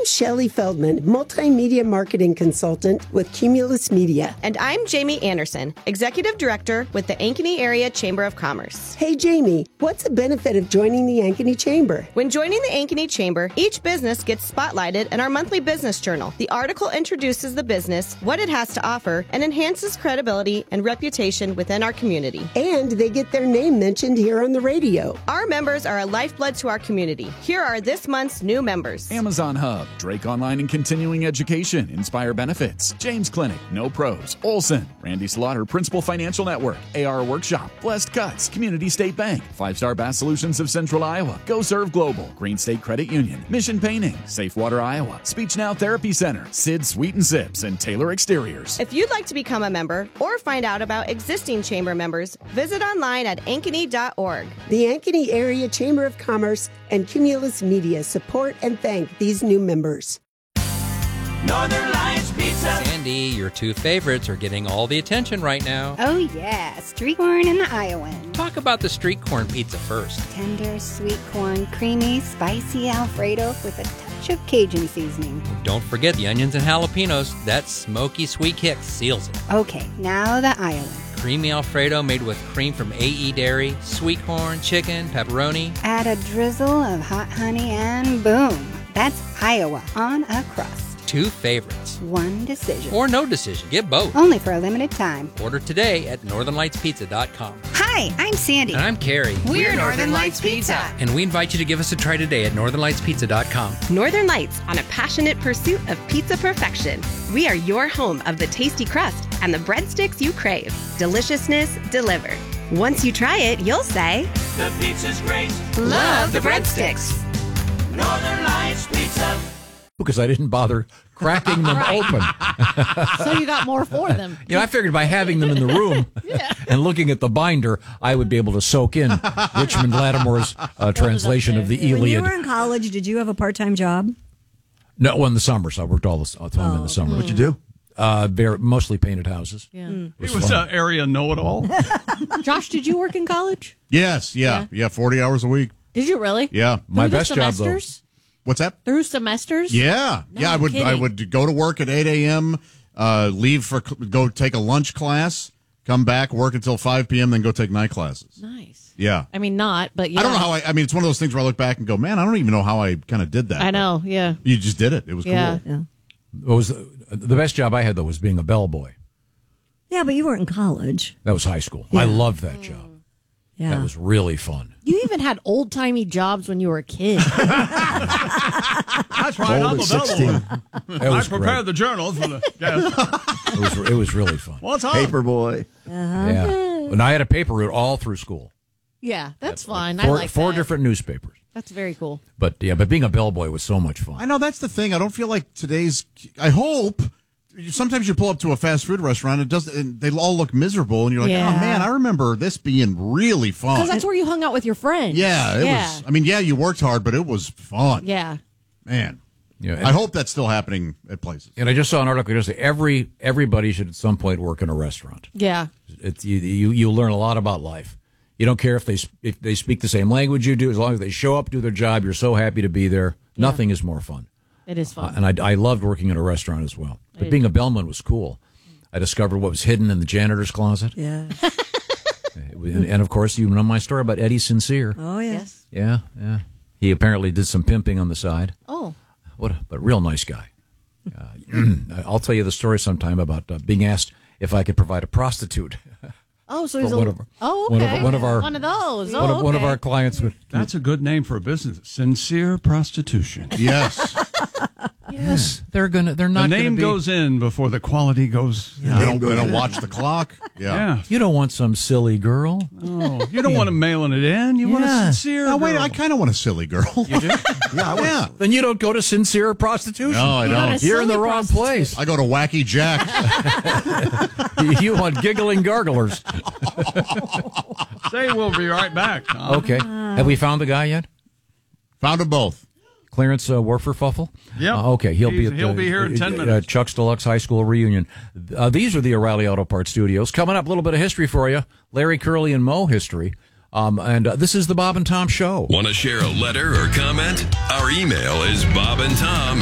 I'm Shelley Feldman, multimedia marketing consultant with Cumulus Media. And I'm Jamie Anderson, Executive Director with the Ankeny Area Chamber of Commerce. Hey, Jamie, what's the benefit of joining the Ankeny Chamber? When joining the Ankeny Chamber, each business gets spotlighted in our monthly business journal. The article introduces the business, what it has to offer, and enhances credibility and reputation within our community. And they get their name mentioned here on the radio. Our members are a lifeblood to our community. Here are this month's new members. Amazon Hub, Drake Online and Continuing Education, Inspire Benefits, James Clinic, No Pros, Olson, Randy Slaughter, Principal Financial Network, AR Workshop, Blessed Cuts, Community State Bank, 5-Star Bass Solutions of Central Iowa, Go Serve Global, Green State Credit Union, Mission Painting, Safe Water Iowa, Speech Now Therapy Center, Sid Sweet and Sips, and Taylor Exteriors. If you'd like to become a member or find out about existing chamber members, visit online at ankeny.org. The Ankeny Area Chamber of Commerce and Cumulus Media support and thank these new members. Northern Lights Pizza. Sandy, your two favorites are getting all the attention right now. Oh, yeah. Street corn and the Iowan. Talk about the street corn pizza first. Tender, sweet corn, creamy, spicy Alfredo with a touch of Cajun seasoning. Don't forget the onions and jalapenos. That smoky sweet kick seals it. Okay, now the Iowan. Creamy Alfredo made with cream from AE Dairy, sweet corn, chicken, pepperoni. Add a drizzle of hot honey and boom. That's Iowa on a crust. Two favorites. One decision. Or no decision. Get both. Only for a limited time. Order today at northernlightspizza.com. Hi, I'm Sandy. And I'm Carrie. We're Northern Lights Pizza. And we invite you to give us a try today at northernlightspizza.com. Northern Lights, on a passionate pursuit of pizza perfection. We are your home of the tasty crust and the breadsticks you crave. Deliciousness delivered. Once you try it, you'll say, The pizza's great. love the breadsticks. Northern Lights Pizza. Because I didn't bother cracking them open. So you got more for them. You know, I figured by having them in the room and looking at the binder, I would be able to soak in Richmond Lattimore's translation of the Iliad. When you were in college, did you have a part-time job? No, in the summers. I worked all the time in the summer. What'd you do? Mostly painted houses. Yeah. It was an area know-it-all. Josh, did you work in college? Yes, yeah, 40 hours a week. Did you really? Yeah. My Through the best job, though. semesters? What's that? Through semesters? Yeah, No, yeah. I kidding. would go to work at 8 a.m., leave for go take a lunch class, come back, work until 5 p.m., then go take night classes. Nice. Yeah. I mean, not, but yeah. I don't know how I mean, it's one of those things where I look back and go, man, I don't even know how I kind of did that. I know, yeah. You just did it. It was Yeah. cool. Yeah. It was the best job I had, though, was being a bellboy. Yeah, but you weren't in college. That was high school. I loved that job. Yeah. That was really fun. You even had old-timey jobs when you were a kid. That's right. I'm a bellboy. That was I prepared the journals for the guests. It was really fun. What's up? Paperboy. Yeah. And I had a paper route all through school. Yeah, that's fine. Four, I like four that. different newspapers. That's very cool. But being a bellboy was so much fun. I know that's the thing. I don't feel like today's. I hope sometimes you pull up to a fast food restaurant, and they all look miserable, and you're like, Yeah. oh man, I remember this being really fun. Because that's where you hung out with your friends. Yeah, it was. I mean, yeah, you worked hard, but it was fun. Yeah. Man. Yeah, and, I hope that's still happening at places. and I just saw an article yesterday. Everybody should at some point work in a restaurant. Yeah. It's you learn a lot about life. You don't care if they speak the same language you do, as long as they show up, do their job. You're so happy to be there. Yeah. Nothing is more fun. It is fun. And I loved working in a restaurant as well. But being a bellman was cool. I discovered what was hidden in the janitor's closet. Yeah. And of course, you know my story about Eddie Sincere. Oh, yes. Yeah. He apparently did some pimping on the side. Oh. But real nice guy. I'll tell you the story sometime about being asked if I could provide a prostitute. Oh, so he's one of okay. one of our one of those. One of our clients would. That's a good name for a business. Sincere Prostitution. Yes. Yes, they're not. The name gonna be, goes in before the quality goes. They don't watch the clock. Yeah. You don't want some silly girl. Oh, you don't want to mailing it in. You want a sincere. Oh, wait, girl. I kind of want a silly girl. You do? Yeah. Then you don't go to Sincere Prostitution. No, I don't. You're in the wrong place. I go to Wacky Jack. You want giggling garglers. Say we'll be right back. Tom. Okay. Have we found the guy yet? Found them both. Clarence Warfurfuffle? Yep. Okay, he'll be here in 10 minutes. Chuck's Deluxe High School reunion. These are the O'Reilly Auto Parts Studios. Coming up, a little bit of history for you. Larry, Curly, and Moe history. And this is the Bob and Tom Show. Want to share a letter or comment? Our email is bobandtom